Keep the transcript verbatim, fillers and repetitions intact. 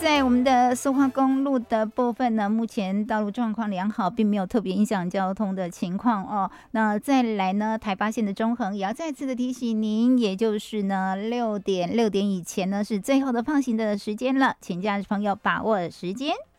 在我们的苏花公路的部分呢，目前道路状况良好，并没有特别影响交通的情况哦。那再来呢，台八线的中横也要再次的提醒您，也就是呢六点六点以前呢是最后的放行的时间了，请驾驶朋友把握时间。